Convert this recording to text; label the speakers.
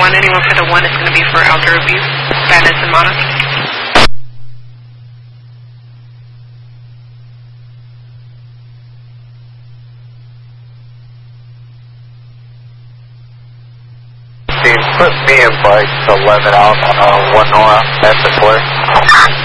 Speaker 1: 1. Anyone for the 1 is going to be for elder abuse, badness, and monitoring.
Speaker 2: Put me and Bike 11 out on 1 Nora, that's a clear.